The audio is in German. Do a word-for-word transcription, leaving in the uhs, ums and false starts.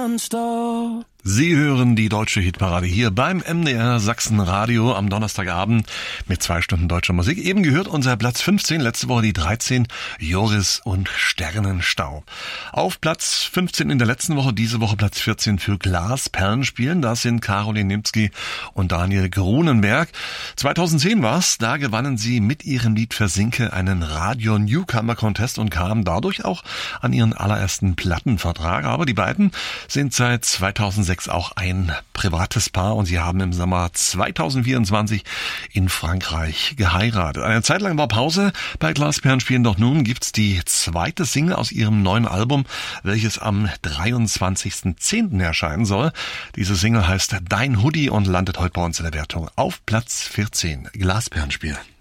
Sie hören die deutsche Hitparade hier beim M D R Sachsen Radio am Donnerstagabend mit zwei Stunden deutscher Musik. Eben gehört unser Platz fünfzehn, letzte Woche die dreizehn, Joris und Sternenstaub. Auf Platz fünfzehn in der letzten Woche, diese Woche Platz vierzehn für Glasperlenspielen. Das sind Caroline Niemski und Daniel Grunenberg. zweitausendzehn war's, da gewannen sie mit ihrem Lied Versinke einen Radio Newcomer Contest und kamen dadurch auch an ihren allerersten Plattenvertrag. Aber die beiden sind seit zweitausendsechs auch ein privates Paar und sie haben im Sommer zweitausendvierundzwanzig in Frankreich geheiratet. Eine Zeit lang war Pause bei Glasperlenspielen, doch nun gibt's die zweite Single aus ihrem neuen Album, welches am dreiundzwanzigsten zehnten erscheinen soll. Diese Single heißt Dein Hoodie und landet heute bei uns in der Wertung auf Platz vierzehn. Glasperlenspiel.